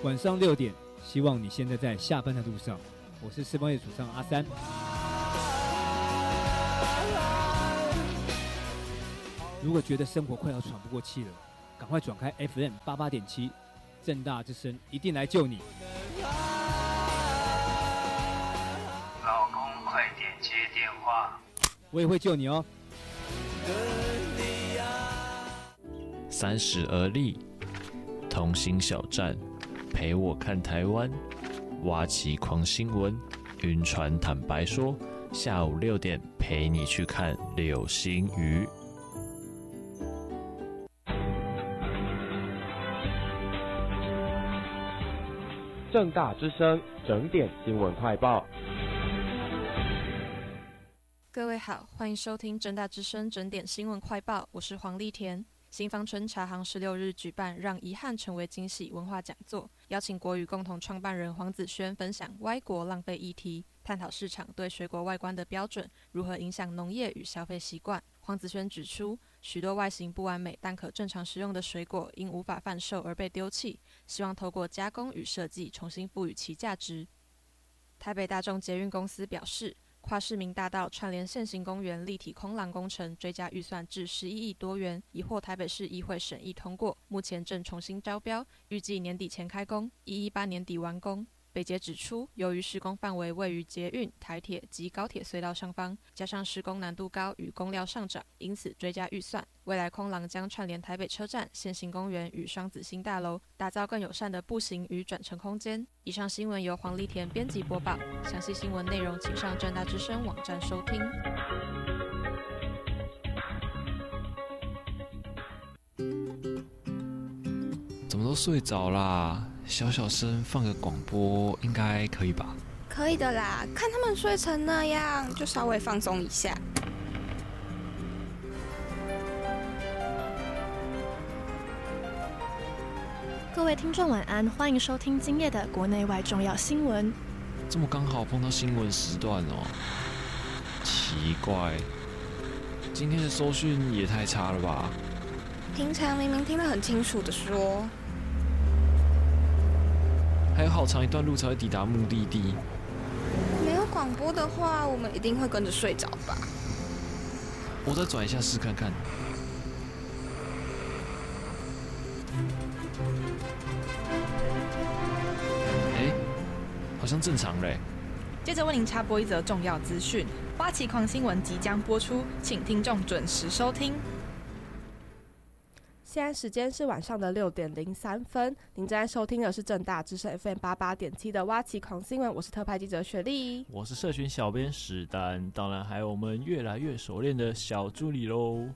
晚上6点，希望你现在在下班的路上。我是4帮夜主唱阿三。如果觉得生活快要喘不过气了，赶快转开 FM88.7，政大之声一定来救你。 老公，快点接电话， 我也会救你哦。 30而立，同心小站，陪我看台湾，挖起狂新闻，晕船坦白说，下午6点陪你去看流星雨。 政大之声整点新闻快报。 各位好，欢迎收听政大之声整点新闻快报，我是黄丽田。新芳春茶行16日举办让遗憾成为惊喜文化讲座，邀请国语共同创办人黄子轩分享歪国浪费议题，探讨市场对水果外观的标准如何影响农业与消费习惯。黄子轩指出，许多外形不完美但可正常食用的水果因无法贩售而被丢弃，希望透过加工与设计重新赋予其价值。台北大众捷运公司表示，跨市民大道串联现行公园立体空廊工程追加预算至11亿多元，已获台北市议会审议通过，目前正重新招标，预计年底前开工，118年底完工。北捷指出，由于施工范围位于捷运、台铁及高铁隧道上方，加上施工难度高与工料上涨，因此追加预算。未来空廊将串联台北车站、现行公园与双子星大楼，打造更友善的步行与转乘空间。以上新闻由黄丽田编辑播报，详细新闻内容请上政大之声网站收听。 怎么都睡着啦？小小声放个广播应该可以吧？ 可以的啦，看他们睡成那样，就稍微放松一下。 各位听众晚安，欢迎收听今夜的国内外重要新闻。 这么刚好碰到新闻时段哦，奇怪，今天的收讯也太差了吧？ 平常明明听得很清楚的说， 还有好长一段路才会抵达目的地。 没有广播的话，我们一定会跟着睡着吧？ 我再转一下试看看。好像正常嘞。 接着为您插播一则重要资讯：花旗狂新闻即将播出，请听众准时收听。 现在时间是晚上的6点03分，您正在收听的是政大之声 FM88.7 的挖起狂新闻，我是特派记者雪莉， 我是社群小编史丹，当然还有我们越来越熟练的小助理喽。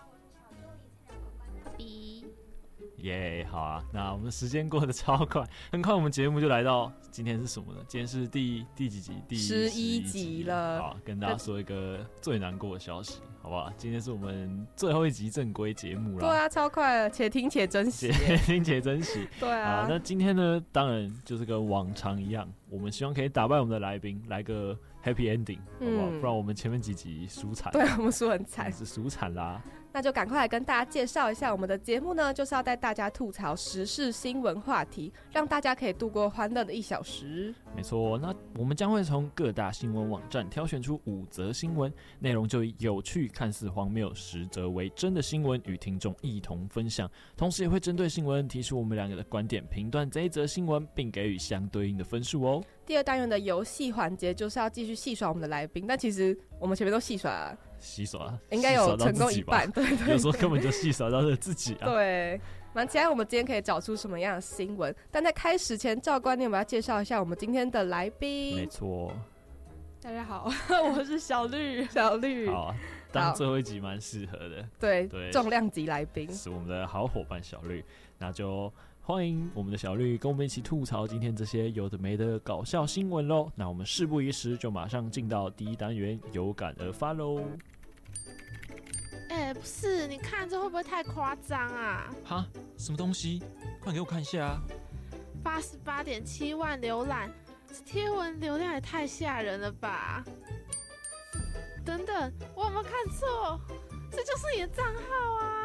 耶、好啊，那我们时间过得超快，很快我们节目就来到今天是什么呢？今天是第几集？第11集了。好，跟大家说一个最难过的消息，好不好？今天是我们最后一集正规节目啦。 对啊，超快了，且听且珍惜。 且听且珍惜。 对啊。 好，那今天呢，当然就是跟往常一样，我们希望可以打败我们的来宾，来个 happy ending， 好不好？不然我们前面几集输惨。 对，我们输很惨， 是输惨啦。 那就赶快来跟大家介绍一下我们的节目呢，就是要带大家吐槽时事新闻话题，让大家可以度过欢乐的1小时。 没错，那我们将会从各大新闻网站挑选出5则新闻，内容就以有趣、看似荒谬，实则为真的新闻与听众一同分享，同时也会针对新闻提出我们2个的观点，评断这一则新闻，并给予相对应的分数哦。 第2单元的游戏环节就是要继续戏耍我们的来宾，但其实我们前面都戏耍了。 戏耍应该有成功一半，对， 有时候根本就戏耍到了自己啊。 对，蛮期待我们今天可以找出什么样的新闻。但在开始前，照惯例我们要介绍一下我们今天的来宾。 没错， 大家好，我是小绿。小绿， 好啊，当最后一集蛮适合的。 对，重量级来宾是我们的好伙伴小绿，那就欢迎我们的小绿跟我们一起吐槽今天这些有的没的搞笑新闻咯。那我们事不宜迟，就马上进到第1单元，有感而发咯。 不是，你看这会不会太夸张啊？ 哈，什么东西？快给我看一下啊 ！88.7万浏览，这贴文流量也太吓人了吧！等等，我有没有看错？这就是你的账号啊！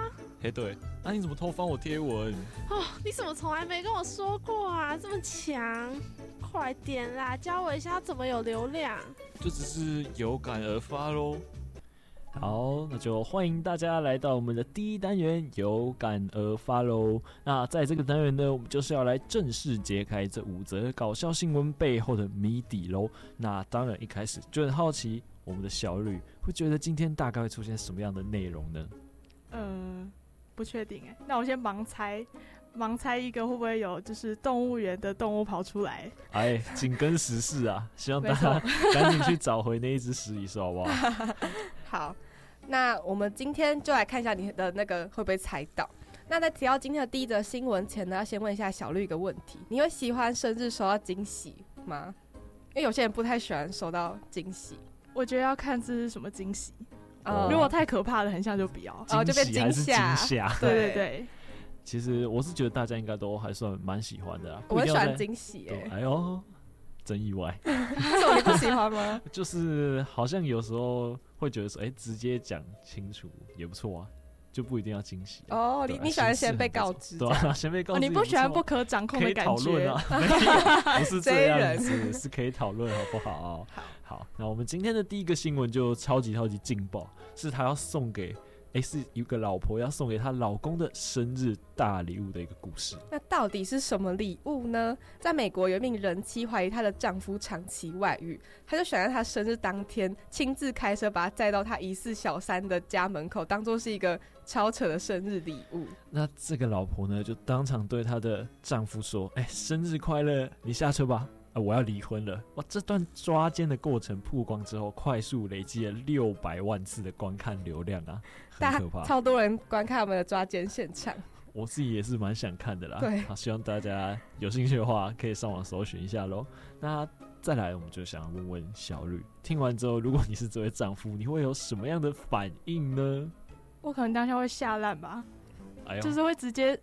嘿对，你怎么偷翻我贴文？ 哦，你怎么从来没跟我说过啊？这么强，快点啦，教我一下怎么有流量。 就只是有感而发咯。好，那就欢迎大家来到我们的第一单元有感而发咯。那在这个单元呢，我们就是要来正式揭开这5则搞笑新闻背后的谜底咯。那当然一开始就很好奇，我们的小吕会觉得今天大概会出现什么样的内容呢？ 不确定哎，那我先盲猜一个，会不会有就是动物园的动物跑出来？ 紧跟时事啊，希望大家赶紧去找回那一只食蚁兽，好不好？ 好，那我们今天就来看一下你的那个会不会猜到。那在提到今天的第一则新闻前呢，要先问一下小绿一个问题：你会喜欢生日收到惊喜吗？因为有些人不太喜欢收到惊喜。 我觉得要看这是什么惊喜。如果太可怕的很像就不要， 就变惊吓。对对对。 其实我是觉得大家应该都还算蛮喜欢的啦。 我很喜欢惊喜哎呦，真意外。 这种你不喜欢吗？ 就是好像有时候会觉得说，直接讲清楚也不错啊，就不一定要惊喜。 你喜欢先被告知？ 对啊，先被告知。 你不喜欢不可掌控的感觉？ 可以讨论啊，不是这样子，是可以讨论，好不好？好，那我们今天的第一个新闻就超级劲爆，是他要送给是一个老婆要送给她老公的生日大礼物的一个故事。 那到底是什么礼物呢？在美国有一名人妻怀疑她的丈夫长期外遇，她就选在她生日当天亲自开车把她载到她疑似小三的家门口，当作是一个超扯的生日礼物。 那这个老婆呢就当场对她的丈夫说，生日快乐，你下车吧，我要离婚了。哇，这段抓奸的过程曝光之后，快速累积了600万次的观看流量啊，很可怕， 超多人观看我们的抓奸现场。 我自己也是蛮想看的啦。 对， 好，希望大家有兴趣的话可以上网搜寻一下咯。那再来我们就想问问小吕，听完之后如果你是这位丈夫，你会有什么样的反应呢？ 我可能当下会吓烂吧，就是会直接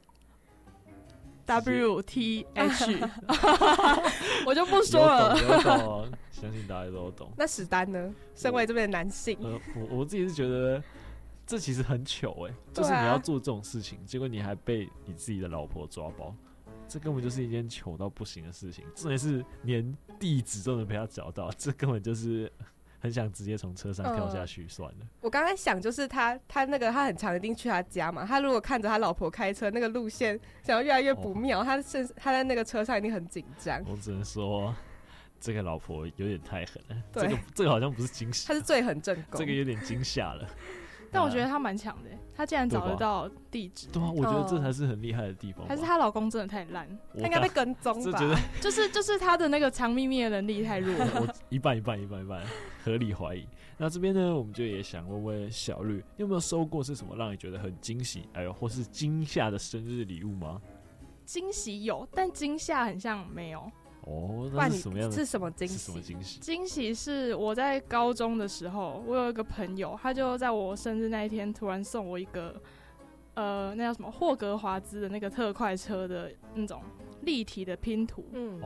WTH 我就不说了。 有懂相信大家都懂。 那史丹呢？身为这边的男性， 我自己是觉得这其实很糗就是你要做这种事情，结果你还被你自己的老婆抓包，这根本就是一件糗到不行的事情。重点是连地址都能被他找到，这根本就是很想直接从车上跳下去算了。 我刚才想，就是他很常一定去他家嘛，他如果看着他老婆开车那个路线，想要越来越不妙，他在那个车上一定很紧张。 我只能说，这个老婆有点太狠了。 对， 这个好像不是惊喜， 他是最狠正宫， 这个有点惊吓了。 但我觉得他蛮强的，他竟然找得到地址。 对啊，我觉得这才是很厉害的地方。 还是她老公真的太烂， 他应该被跟踪吧？ 就是他的那个藏秘密的能力太弱了。 我一半，合理怀疑。那这边呢，我们就也想问问小绿，你有没有收过是什么让你觉得很惊喜，或是惊吓的生日礼物吗？ 惊喜有，但惊吓很像没有。 那是什么样的？ 是什么惊喜？ 是什么惊喜？ 惊喜是我在高中的时候，我有一个朋友，他就在我生日那一天突然送我一个，那叫什么霍格华兹的那个特快车的那种立体的拼图。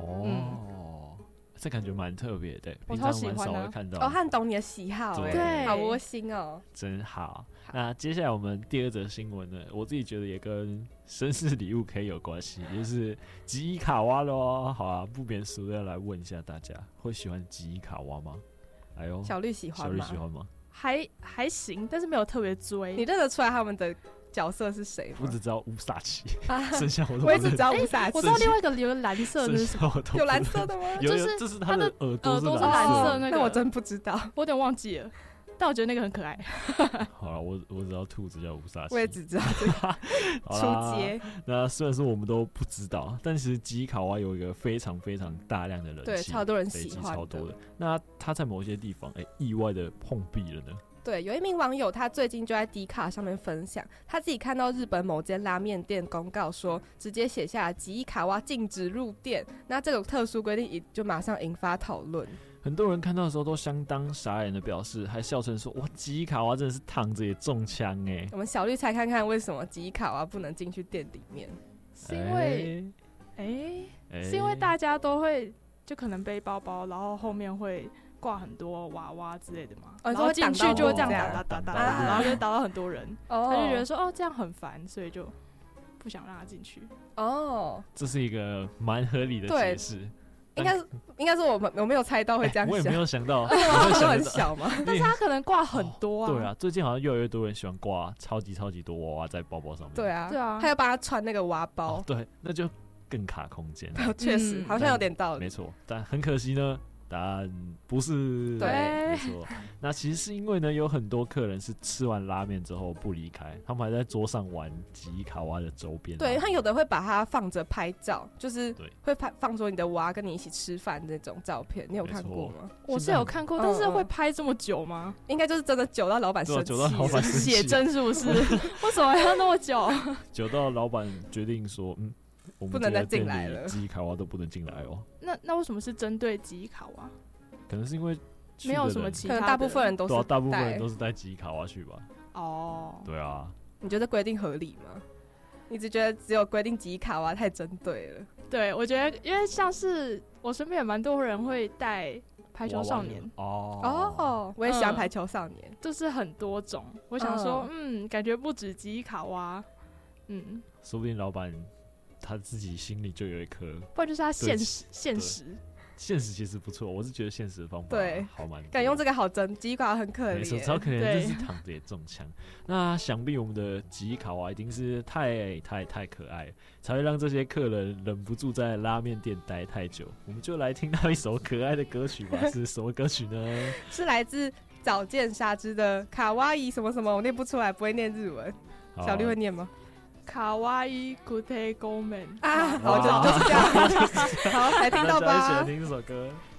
这感觉蛮特别的， 我超喜欢的。 平常蛮少会看到。 他懂你的喜好， 对， 好窝心哦， 真好。那接下来我们第2则新闻呢，我自己觉得也跟生日礼物可以有关系，也就是吉伊卡哇咯。好啊，不免俗的要来问一下大家，会喜欢吉伊卡哇吗？ 小绿喜欢吗？ 还行，但是没有特别追。 你认得出来他们的角色是谁吗？ 我只知道乌萨奇，剩下我也只知道乌萨奇。 我知道另外一个有蓝色的是什么？ 有蓝色的吗？ 就是他的耳朵是蓝色那个， 我真不知道， 我有点忘记了。但我觉得那个很可爱。 好了，我知道兔子叫乌萨奇， 我也只知道这个出街。 那虽然说我们都不知道，但其实吉伊卡哇有一个非常大量的人气， 对，超多人喜欢， 超多的。那他在某些地方意外的碰壁了呢？ 对，有一名网友，他最近就在 D 卡上面分享，他自己看到日本某间拉面店公告说，直接写下吉伊卡哇禁止入店，那这个特殊规定就马上引发讨论。 很多人看到的时候都相当傻眼的表示，还笑称说：“哇，吉伊卡哇真的是躺着也中枪哎！” 我们小绿猜看看，为什么吉伊卡哇不能进去店里面？ 是因为，是因为大家都会就可能背包包，然后后面会挂很多娃娃之类的嘛， 然后进去就会这样打， 然后就打到很多人，他就觉得说这样很烦，所以就不想让他进去。 这是一个蛮合理的解释。 应该是我没有猜到会这样想， 我也没有想到， 都很小嘛。 但是他可能挂很多啊。 对啊，最近好像越来越多人喜欢挂超级多娃娃在包包上面。 对啊，他要帮他穿那个娃包。 对，那就更卡空间。 确实，好像有点道理。 没错，但很可惜呢。答案不是， 对， 没错。那其实是因为呢，有很多客人是吃完拉面之后不离开，他们还在桌上玩吉伊卡哇的周边。 对，他有的会把它放着拍照，就是会放说你的娃跟你一起吃饭那种照片，你有看过吗？ 我是有看过，但是会拍这么久吗？ 应该就是真的久到老板生气， 写真是不是？为什么要那么久？ 久到老板决定说，我们不能再进来了， 吉伊卡哇都不能进来哦。 那为什么是针对吉伊卡哇？ 可能是因为没有什么其他的， 可能大部分人都是大部分人都是带吉伊卡哇去吧。对啊。 你觉得规定合理吗？你只觉得只有规定吉伊卡哇太针对了？ 对，我觉得因为像是我身边也蛮多人会带排球少年我也喜欢排球少年， 就是很多种。我想说，感觉不止吉伊卡哇， 说不定老板他自己心里就有一颗， 不然就是他现实其实不错，我是觉得现实的方法好蛮多， 敢用这个好真，吉伊卡哇很可怜， 超可怜，就是躺着也中枪。那想必我们的吉伊卡哇一定是太可爱，才会让这些客人忍不住在拉面店待太久。我们就来听到一首可爱的歌曲吧，是什么歌曲呢？ 是来自早见沙织的卡哇伊什么什么，我念不出来，不会念日文，小绿会念吗？ 卡哇伊古特公门好，就是这样。好，来听到吧。 喜欢听这首歌。